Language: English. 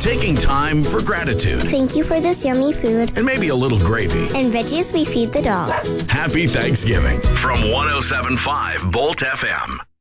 taking time for gratitude. Thank you for this yummy food. And maybe a little gravy. And veggies we feed the dog. Happy Thanksgiving from 107.5 Bolt FM.